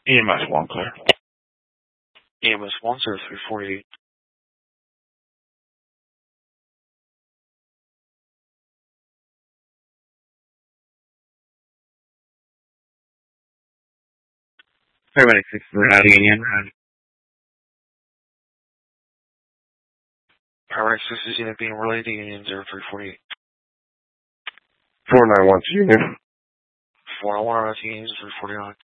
EMS 1 clear. EMS 10348. Paramedic 6 for routing again. Paramedic 6 is unit being relayed to Union 0348. 491 to Union. 401 to Union 349.